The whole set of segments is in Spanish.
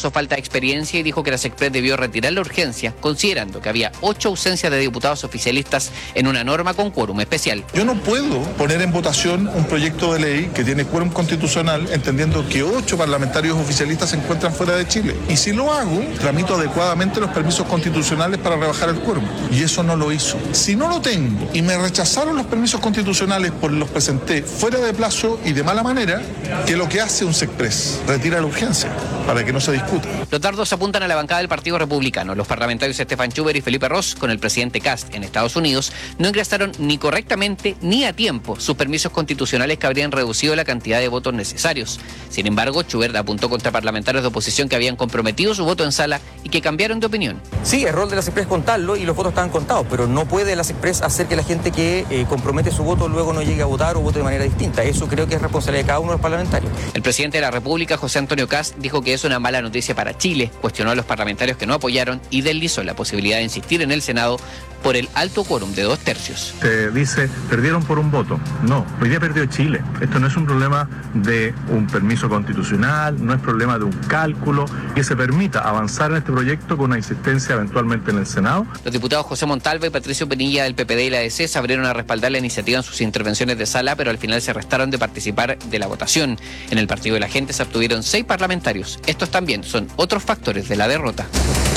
su falta de experiencia y dijo que la SECPRES debió retirar la urgencia, considerando que había 8 ausencias de diputados oficialistas en una norma con quórum especial. Yo no puedo poner en votación un proyecto de ley que tiene quórum constitucional entendiendo que 8 parlamentarios oficialistas se encuentran fuera de Chile. Y si lo hago, tramito adecuadamente los permisos constitucionales para rebajar el quórum. Y eso no lo hizo. Si no lo tengo y me rechazaron los permisos constitucionales porque los presenté fuera de plazo y de mala manera, que lo que hace un SECPRES, retira la urgencia para que no se discuta. Los dardos apuntan a la bancada del Partido Republicano. Los parlamentarios Estefan Schubert y Felipe Ross, con el presidente Kast en Estados Unidos, no ingresaron ni correctamente ni a tiempo sus permisos constitucionales que habrían reducido la cantidad de votos necesarios. Sin embargo, Schubert apuntó contra parlamentarios de oposición que habían comprometido su voto en sala y que cambiaron de opinión. Sí, el rol de la SECPRES es contarlo y los votos estaban contados, pero no puede la SECPRES hacer que la gente que compromete su voto luego no llegue a votar o vote de manera distinta. Eso creo que es responsabilidad de cada uno de los parlamentarios. El presidente de la República, José Antonio Kast, dijo que es una mala noticia para Chile, cuestionó a los parlamentarios que no apoyaron y deslizó la posibilidad de insistir en el Senado por el alto quórum de 2/3. Se dice, perdieron por un voto. No, hoy día perdió Chile. Esto no es un problema de un permiso constitucional, no es problema de un cálculo, que se permita avanzar en este proyecto con una insistencia eventualmente en el Senado. Los diputados José Montalva y Patricio Penilla del PPD y la DC se abrieron a respaldar la iniciativa en sus intervenciones de sala, pero al final se restaron de participar de la votación. En el Partido de la Gente se abstuvieron 6 parlamentarios. Estos también son otros factores de la derrota.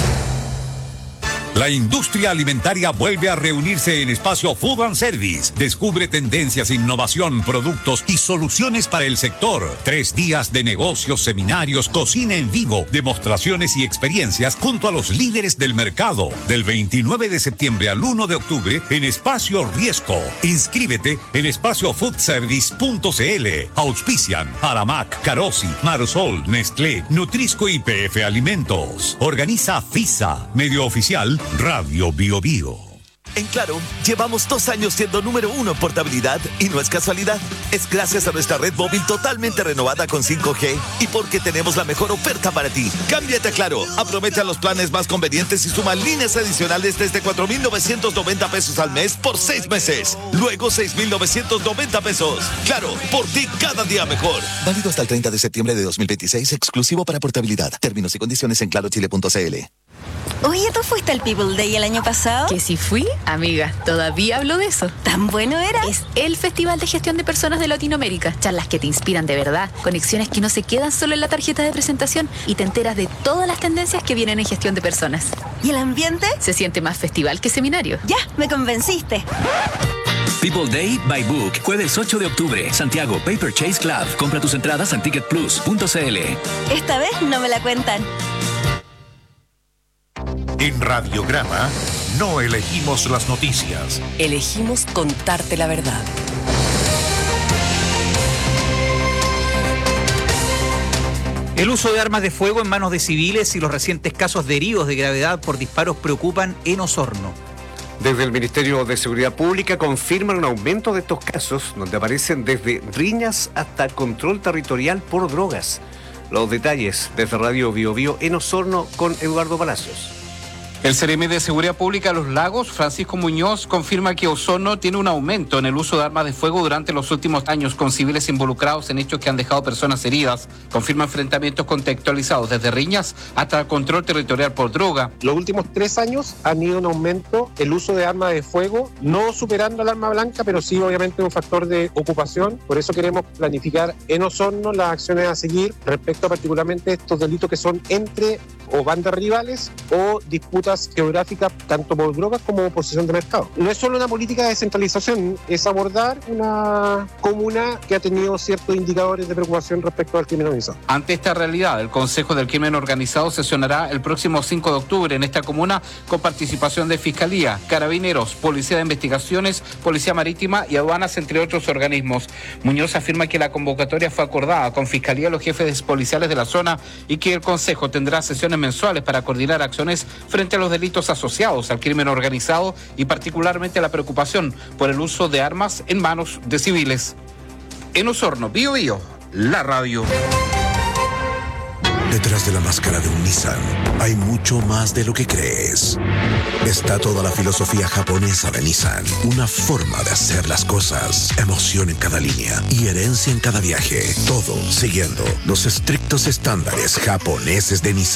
La industria alimentaria vuelve a reunirse en Espacio Food and Service. Descubre tendencias, innovación, productos y soluciones para el sector. 3 días de negocios, seminarios, cocina en vivo, demostraciones y experiencias junto a los líderes del mercado. Del 29 de septiembre al 1 de octubre en Espacio Riesco. Inscríbete en espaciofoodservice.cl. Auspician Aramac, Carosi, Marsol, Nestlé, Nutrisco y PF Alimentos. Organiza FISA, medio oficial Radio Bio Bio. En Claro, llevamos 2 años siendo número 1 en portabilidad y no es casualidad. Es gracias a nuestra red móvil totalmente renovada con 5G y porque tenemos la mejor oferta para ti. Cámbiate a Claro, aprovecha los planes más convenientes y suma líneas adicionales desde 4,990 pesos al mes por 6 meses. Luego 6,990 pesos. Claro, por ti cada día mejor. Válido hasta el 30 de septiembre de 2026, exclusivo para portabilidad. Términos y condiciones en clarochile.cl. Oye, ¿tú fuiste al People Day el año pasado? Que si fui, amiga, todavía hablo de eso. ¿Tan bueno era? Es el Festival de Gestión de Personas de Latinoamérica. Charlas que te inspiran de verdad, conexiones que no se quedan solo en la tarjeta de presentación y te enteras de todas las tendencias que vienen en gestión de personas. ¿Y el ambiente? Se siente más festival que seminario. Ya, me convenciste. People Day by Book, jueves 8 de octubre, Santiago, Paper Chase Club. Compra tus entradas en ticketplus.cl. Esta vez no me la cuentan. En Radiograma no elegimos las noticias. Elegimos contarte la verdad. El uso de armas de fuego en manos de civiles y los recientes casos de heridos de gravedad por disparos preocupan en Osorno. Desde el Ministerio de Seguridad Pública confirman un aumento de estos casos, donde aparecen desde riñas hasta control territorial por drogas. Los detalles desde Radio Bio Bio en Osorno con Eduardo Palacios. El CEREMI de Seguridad Pública Los Lagos, Francisco Muñoz, confirma que Osorno tiene un aumento en el uso de armas de fuego durante los últimos años con civiles involucrados en hechos que han dejado personas heridas. Confirma enfrentamientos contextualizados desde riñas hasta el control territorial por droga. Los últimos 3 años han ido en aumento el uso de armas de fuego, no superando el arma blanca, pero sí obviamente un factor de ocupación. Por eso queremos planificar en Osorno las acciones a seguir respecto a particularmente estos delitos que son entre o bandas rivales o disputas geográficas tanto por drogas como posesión de mercado. No es solo una política de descentralización, es abordar una comuna que ha tenido ciertos indicadores de preocupación respecto al crimen organizado. Ante esta realidad, el Consejo del Crimen Organizado sesionará el próximo 5 de octubre en esta comuna con participación de Fiscalía, Carabineros, Policía de Investigaciones, Policía Marítima y Aduanas, entre otros organismos. Muñoz afirma que la convocatoria fue acordada con Fiscalía, los jefes policiales de la zona y que el Consejo tendrá sesiones mensuales para coordinar acciones frente a los delitos asociados al crimen organizado y particularmente la preocupación por el uso de armas en manos de civiles. En Osorno, Bio Bio, la radio. Detrás de la máscara de un Nissan hay mucho más de lo que crees. Está toda la filosofía japonesa de Nissan, una forma de hacer las cosas, emoción en cada línea y herencia en cada viaje, todo siguiendo los estrictos estándares japoneses de Nissan.